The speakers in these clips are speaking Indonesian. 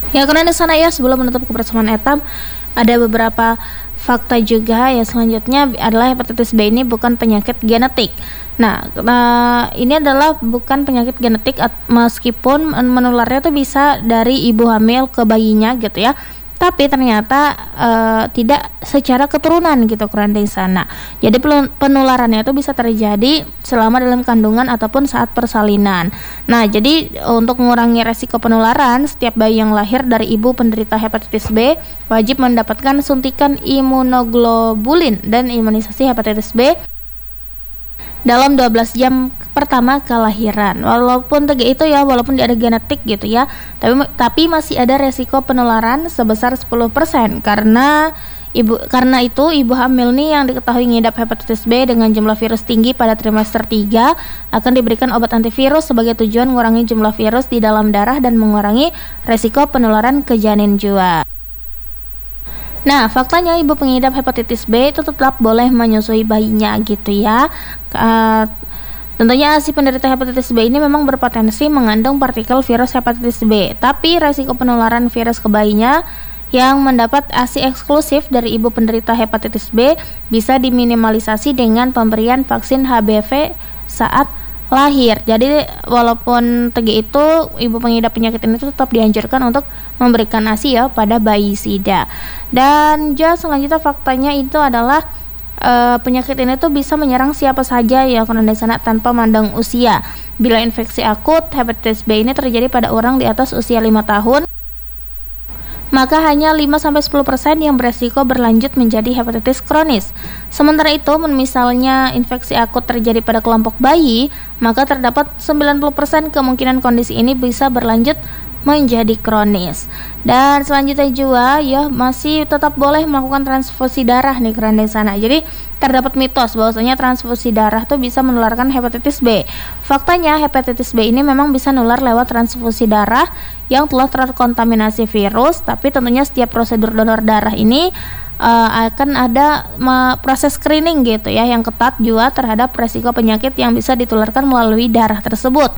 Ya, karena di sana ya, sebelum menutup kebersamaan Etam, ada beberapa fakta juga ya. Selanjutnya adalah hepatitis B ini bukan penyakit genetik. Ini adalah bukan penyakit genetik meskipun menularnya tuh bisa dari ibu hamil ke bayinya gitu ya. Tapi ternyata tidak secara keturunan gitu keren di sana. Jadi penularannya itu bisa terjadi selama dalam kandungan ataupun saat persalinan. Nah, jadi untuk mengurangi resiko penularan, setiap bayi yang lahir dari ibu penderita hepatitis B wajib mendapatkan suntikan imunoglobulin dan imunisasi hepatitis B dalam 12 jam pertama kelahiran. Walaupun ada genetik gitu ya, tapi masih ada resiko penularan sebesar 10% karena itu ibu hamil nih yang diketahui mengidap hepatitis B dengan jumlah virus tinggi pada trimester 3 akan diberikan obat antivirus sebagai tujuan mengurangi jumlah virus di dalam darah dan mengurangi resiko penularan ke janin juga. Nah, faktanya ibu pengidap hepatitis B itu tetap boleh menyusui bayinya gitu ya. Tentunya si penderita hepatitis B ini memang berpotensi mengandung partikel virus hepatitis B, tapi resiko penularan virus ke bayinya yang mendapat ASI eksklusif dari ibu penderita hepatitis B bisa diminimalisasi dengan pemberian vaksin HBV saat lahir. Jadi walaupun itu ibu pengidap penyakit ini tetap dianjurkan untuk memberikan ASI ya pada bayi SIDA. Dan selanjutnya faktanya itu adalah penyakit ini tuh bisa menyerang siapa saja ya karena di sana tanpa mandang usia. Bila infeksi akut hepatitis B ini terjadi pada orang di atas usia 5 tahun, maka hanya 5-10% yang beresiko berlanjut menjadi hepatitis kronis. Sementara itu, misalnya infeksi akut terjadi pada kelompok bayi, maka terdapat 90% kemungkinan kondisi ini bisa berlanjut menjadi kronis. Dan selanjutnya juga ya masih tetap boleh melakukan transfusi darah nih keren di sana. Jadi terdapat mitos bahwasanya transfusi darah tuh bisa menularkan hepatitis B. Faktanya hepatitis B ini memang bisa nular lewat transfusi darah yang telah terkontaminasi virus, tapi tentunya setiap prosedur donor darah ini akan ada proses screening gitu ya yang ketat juga terhadap resiko penyakit yang bisa ditularkan melalui darah tersebut.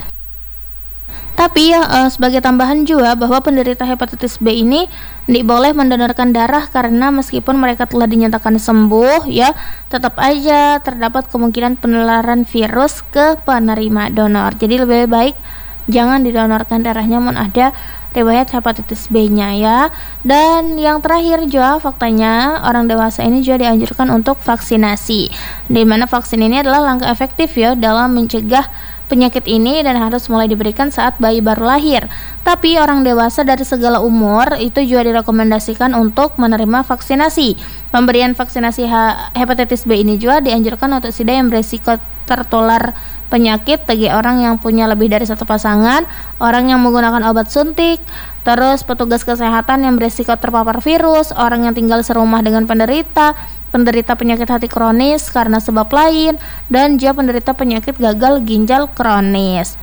Tapi sebagai tambahan juga bahwa penderita hepatitis B ini tidak boleh mendonorkan darah karena meskipun mereka telah dinyatakan sembuh ya, tetap aja terdapat kemungkinan penularan virus ke penerima donor. Jadi lebih baik jangan didonorkan darahnya namun ada riwayat hepatitis B-nya ya. Dan yang terakhir juga faktanya orang dewasa ini juga dianjurkan untuk vaksinasi. Di mana vaksin ini adalah langkah efektif ya dalam mencegah penyakit ini dan harus mulai diberikan saat bayi baru lahir. Tapi orang dewasa dari segala umur itu juga direkomendasikan untuk menerima vaksinasi. Pemberian vaksinasi hepatitis B ini juga dianjurkan untuk SIDA yang berisiko tertular penyakit bagi orang yang punya lebih dari satu pasangan, orang yang menggunakan obat suntik, terus petugas kesehatan yang berisiko terpapar virus, orang yang tinggal serumah dengan penderita penyakit hati kronis karena sebab lain, dan juga penderita penyakit gagal ginjal kronis.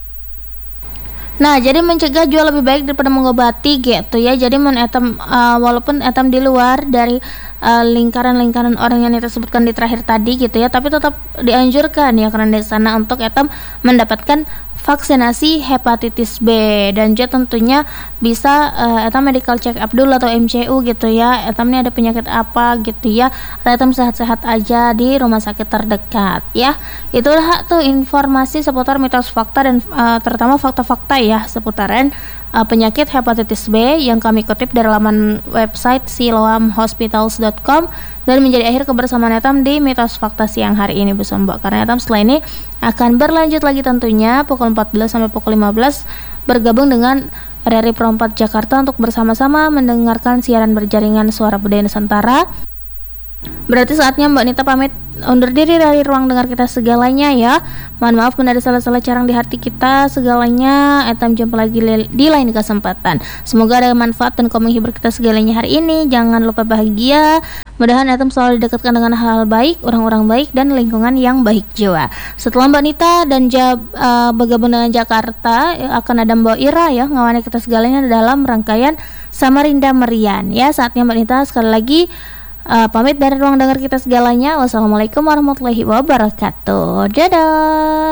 Nah, jadi mencegah juga lebih baik daripada mengobati gitu ya. Jadi walaupun etam di luar dari lingkaran-lingkaran orang yang kita sebutkan di terakhir tadi gitu ya, tapi tetap dianjurkan ya karena di sana untuk etam mendapatkan vaksinasi hepatitis B. Dan juga tentunya bisa etam medical check up dulu atau MCU gitu ya. Etam ini ada penyakit apa gitu ya, atau etam sehat-sehat aja di rumah sakit terdekat ya. Itulah tuh informasi seputar mitos fakta dan terutama fakta-fakta ya seputaran penyakit hepatitis B yang kami kutip dari laman website siloamhospitals.com dan menjadi akhir kebersamaan etam di mitos fakta siang hari ini Bu Sombo. Karena etam setelah ini akan berlanjut lagi tentunya pukul 14 sampai pukul 15 bergabung dengan RRI Pro 4 Jakarta untuk bersama-sama mendengarkan siaran berjaringan Suara Budaya Nusantara. Berarti saatnya Mbak Nita pamit undur diri dari ruang dengar kita segalanya ya. Mohon maaf bila ada salah-salah carang di hati kita segalanya. Etam jumpa lagi di lain kesempatan. Semoga ada manfaat dan kau menghibur kita segalanya hari ini. Jangan lupa bahagia. Mudah-mudahan Etam selalu didekatkan dengan hal-hal baik, orang-orang baik, dan lingkungan yang baik juga. Setelah Mbak Nita dan bergabung dengan Jakarta akan ada Mbak Ira ya ngawani kita segalanya dalam rangkaian Samarinda Merian ya. Saatnya Mbak Nita sekali lagi pamit dari ruang dengar kita segalanya. Wassalamualaikum warahmatullahi wabarakatuh. Dadah.